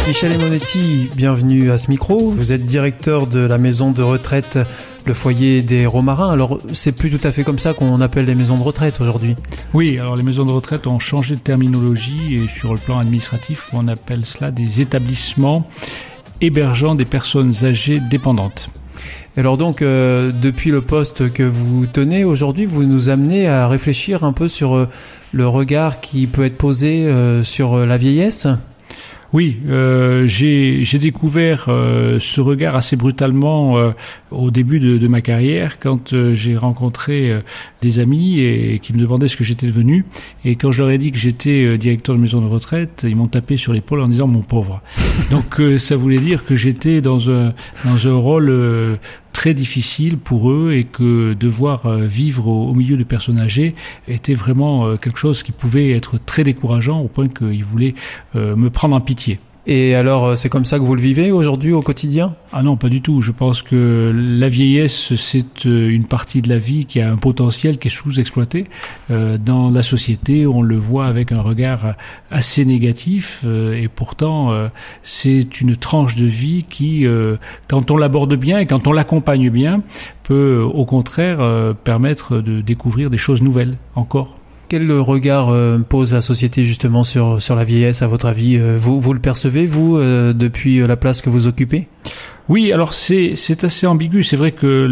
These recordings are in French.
Michel Emonetti, bienvenue à ce micro. Vous êtes directeur de la maison de retraite Le Foyer des Romarins. Alors, c'est plus tout à fait comme ça qu'on appelle les maisons de retraite aujourd'hui. Oui, alors les maisons de retraite ont changé de terminologie et sur le plan administratif, on appelle cela des établissements hébergeant des personnes âgées dépendantes. Alors donc, depuis le poste que vous tenez aujourd'hui, vous nous amenez à réfléchir un peu sur le regard qui peut être posé sur la vieillesse. Oui, j'ai découvert ce regard assez brutalement au début de ma carrière quand j'ai rencontré des amis et qui me demandaient ce que j'étais devenu. Et quand je leur ai dit que j'étais directeur de maison de retraite, ils m'ont tapé sur l'épaule en disant « mon pauvre ». Donc ça voulait dire que j'étais dans un rôle très difficile pour eux et que devoir vivre au milieu de personnes âgées était vraiment quelque chose qui pouvait être très décourageant au point qu'ils voulaient me prendre en pitié. Et alors, c'est comme ça que vous le vivez aujourd'hui au quotidien ? Ah non, pas du tout. Je pense que la vieillesse, c'est une partie de la vie qui a un potentiel qui est sous-exploité. Dans la société, on le voit avec un regard assez négatif et pourtant, c'est une tranche de vie qui, quand on l'aborde bien et quand on l'accompagne bien, peut au contraire permettre de découvrir des choses nouvelles encore. Quel regard pose la société justement sur la vieillesse à votre avis ? Vous le percevez, vous, depuis la place que vous occupez ? Oui, alors c'est assez ambigu. C'est vrai que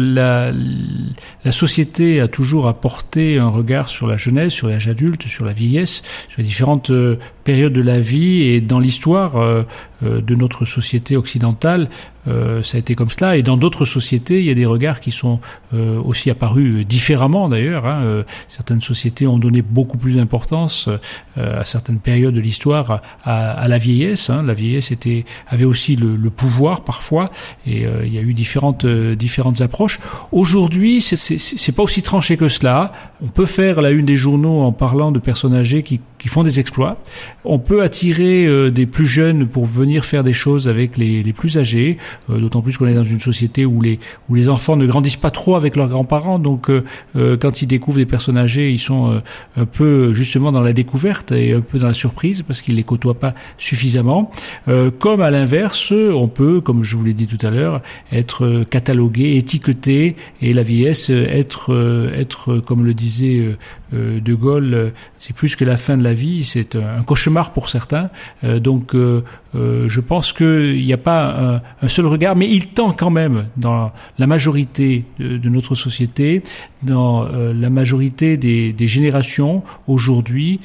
la société a toujours apporté un regard sur la jeunesse, sur l'âge adulte, sur la vieillesse, sur les différentes périodes de la vie et dans l'histoire de notre société occidentale, ça a été comme cela. Et dans d'autres sociétés, il y a des regards qui sont aussi apparus différemment d'ailleurs. Certaines sociétés ont donné beaucoup plus d'importance à certaines périodes de l'histoire à la vieillesse. La vieillesse avait aussi le pouvoir parfois. Et il y a eu différentes approches. Aujourd'hui, c'est pas aussi tranché que cela. On peut faire la une des journaux en parlant de personnes âgées qui font des exploits. On peut attirer des plus jeunes pour venir faire des choses avec les plus âgés, d'autant plus qu'on est dans une société où les enfants ne grandissent pas trop avec leurs grands-parents. Donc quand ils découvrent des personnes âgées, ils sont un peu justement dans la découverte et un peu dans la surprise parce qu'ils les côtoient pas suffisamment. Comme à l'inverse, on peut, comme je vous l'ai dit tout à l'heure, être catalogué, étiqueté, et la vieillesse être comme le disait De Gaulle, c'est plus que la fin de la vie, c'est un cauchemar pour certains. Donc je pense qu'il n'y a pas un seul regard, mais il tend quand même dans la majorité de notre société, dans la majorité des générations aujourd'hui,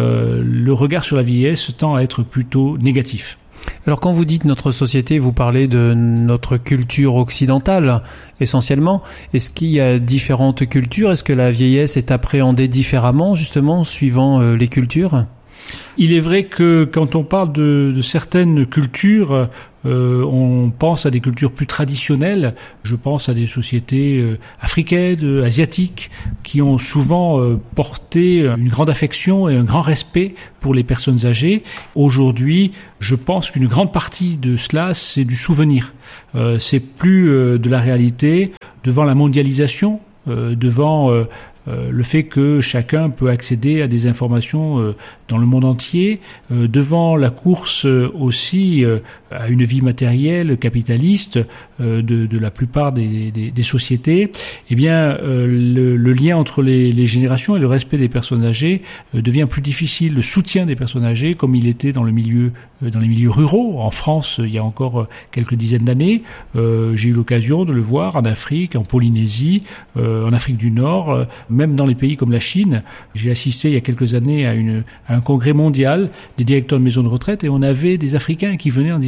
le regard sur la vieillesse tend à être plutôt négatif. Alors quand vous dites notre société, vous parlez de notre culture occidentale essentiellement. Est-ce qu'il y a différentes cultures ? Est-ce que la vieillesse est appréhendée différemment justement suivant les cultures ? Il est vrai que quand on parle de certaines cultures, on pense à des cultures plus traditionnelles. Je pense à des sociétés africaines, asiatiques, qui ont souvent porté une grande affection et un grand respect pour les personnes âgées. Aujourd'hui, je pense qu'une grande partie de cela, c'est du souvenir. C'est plus de la réalité devant la mondialisation, devant le fait que chacun peut accéder à des informations dans le monde entier, devant la course aussi à une vie matérielle, capitaliste de la plupart des sociétés, eh bien le lien entre les générations et le respect des personnes âgées devient plus difficile. Le soutien des personnes âgées, comme il était dans les milieux ruraux, en France il y a encore quelques dizaines d'années, j'ai eu l'occasion de le voir en Afrique, en Polynésie, en Afrique du Nord, même dans les pays comme la Chine. J'ai assisté il y a quelques années à un congrès mondial des directeurs de maisons de retraite et on avait des Africains qui venaient en disant